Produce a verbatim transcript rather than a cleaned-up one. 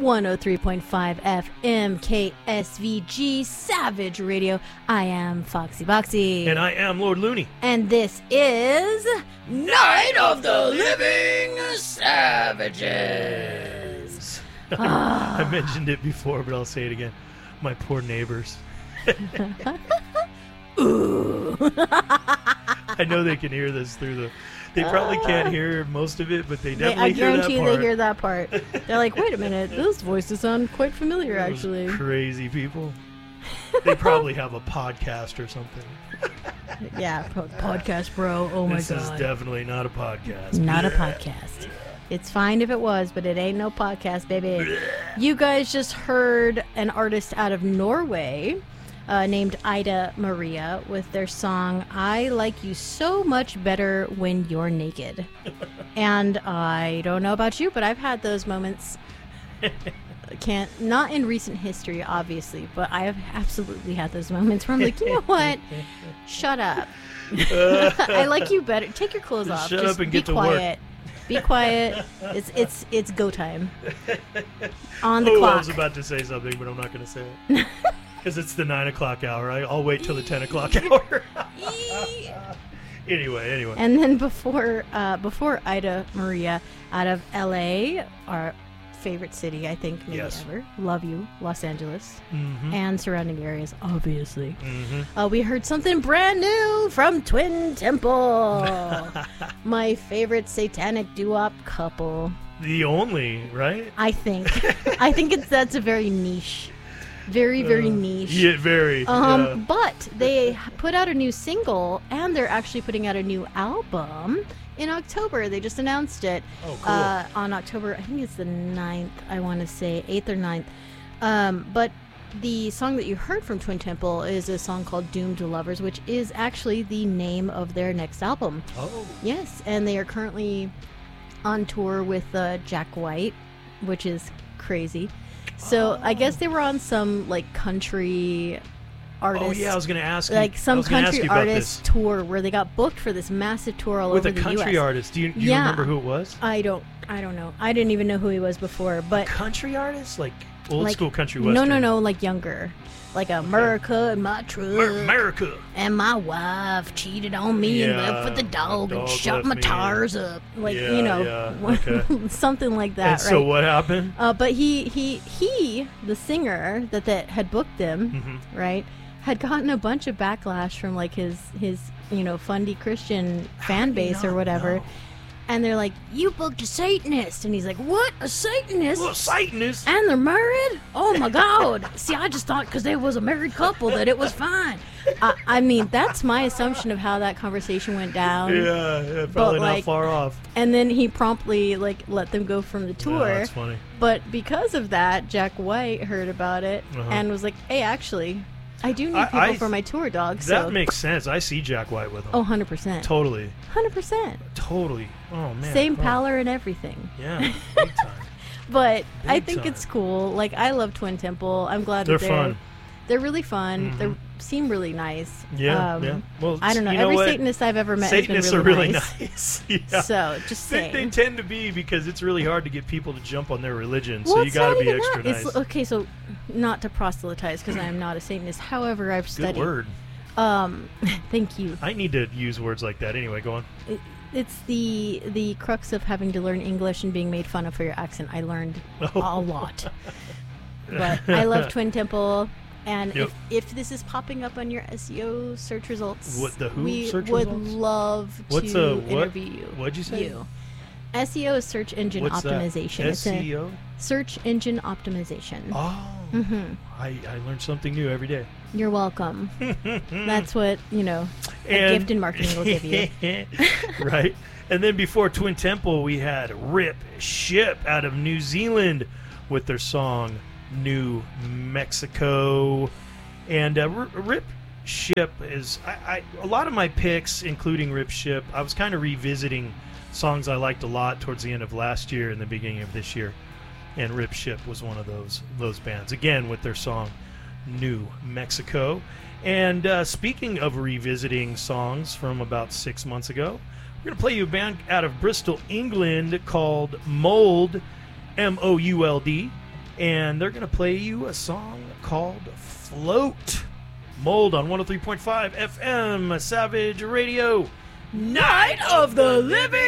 one oh three point five F M K S V G Savage Radio. I am Foxy Boxy. And I am Lord Looney. And this is Night of the Living Savages. I mentioned it before, but I'll say it again. My poor neighbors. Ooh. I know they can hear this through the... They probably can't hear most of it, but they definitely they, I hear that guarantee part. they hear that part. They're like, wait a minute, those voices sound quite familiar, Those actually. Crazy people. They probably have a podcast or something. Yeah, po- podcast, bro. Oh my this god. This is definitely not a podcast. Not a podcast. It's fine if it was, but it ain't no podcast, baby. You guys just heard an artist out of Norway uh, named Ida Maria with their song I Like You So Much Better When You're Naked. And I don't know about you, but I've had those moments. Can't not in recent history, obviously, but I have absolutely had those moments where I'm like, you know what? Shut up. I like you better. Take your clothes off. Shut Just up and be get to quiet. work. Be quiet. It's it's it's go time. On the oh, clock. I was about to say something, but I'm not going to say it. Because it's the nine o'clock hour. I, I'll wait till the ten o'clock hour. Anyway, anyway. And then before uh, before Ida Maria out of L A, our favorite city, I think, maybe yes. ever. Love you, Los Angeles. Mm-hmm. And surrounding areas, obviously. Mm-hmm. Uh, we heard something brand new from Twin Temple. My favorite satanic doo-wop couple. The only, right? I think. I think it's that's a very niche. Very, very uh, niche. Yeah, very. Um, yeah. But they put out a new single, and they're actually putting out a new album in October. They just announced it. Oh, cool. Uh, on October, I think it's the ninth, I want to say, eighth or ninth. Um, but the song that you heard from Twin Temple is a song called Doomed Lovers, which is actually the name of their next album. Oh. Yes, and they are currently on tour with uh, Jack White, which is crazy. So oh. I guess they were on some like country artist. Oh yeah, I was going to ask you. Like some country artist this. tour where they got booked for this massive tour all with over the a U S. country artist. Do you, do you yeah. remember who it was? I don't. I don't know. I didn't even know who he was before. But a country artist, like old like, school country western. No, no, no. Like younger. Like America and my truck. America. And my wife cheated on me yeah, and left with the dog, dog and shot my me. tires up. Like, yeah, you know, yeah, okay. something like that, and right? so what happened? Uh, but he, he, he, the singer that, that had booked him, mm-hmm. right, had gotten a bunch of backlash from, like, his, his you know, fundy Christian fan base or whatever. Know? And they're like, you booked a Satanist. And he's like, what? A Satanist? Well, Satanist? And they're married? Oh, my God. See, I just thought because they was a married couple that it was fine. I, I mean, that's my assumption of how that conversation went down. Yeah, yeah probably like, not far off. And then he promptly, like, let them go from the tour. Yeah, that's funny. But because of that, Jack White heard about it uh-huh. and was like, hey, actually, I do need I, people I, for my tour, dog. That so. makes sense. I see Jack White with him. Oh, one hundred percent. Totally. one hundred percent. Totally. Oh, man. Same oh. pallor and everything. Yeah, big time. But big I think time. it's cool. Like, I love Twin Temple. I'm glad they're that they're fun. They're really fun. Mm-hmm. They seem really nice. Yeah, um, yeah. Well, I don't know. you know Every what? Satanist I've ever met Satanists has been really, are really nice. nice. yeah. So, just they, saying. they tend to be because it's really hard to get people to jump on their religion. Well, so you it's got to not be even extra that. nice. It's, okay, so not to proselytize because I am not a Satanist. However, I've Good studied. word. Um, thank you. I need to use words like that. Anyway, go on. It, it's the the crux of having to learn English and being made fun of for your accent. I learned Oh. a lot. But I love Twin Temple. And Yep. if, if this is popping up on your S E O search results, What, the who we search would results? love What's to a what? interview you. What'd you say? You. S E O is search engine What's optimization. that? It's S E O? a search engine optimization. Oh, Mm-hmm. I, I learned something new every day. You're welcome. That's what, you know, a And- gift in marketing will give you. Right? And then before Twin Temple, we had Rip Ship out of New Zealand with their song New Mexico. And uh, R- Rip Ship is, I, I, a lot of my picks, including Rip Ship, I was kind of revisiting songs I liked a lot towards the end of last year and the beginning of this year. And Rip Ship was one of those those bands, again, with their song New Mexico. And uh, speaking of revisiting songs from about six months ago, we're going to play you a band out of Bristol, England called Mould, M O U L D. and they're going to play you a song called Float. Mold on one oh three point five F M, Savage Radio. Night of the Living!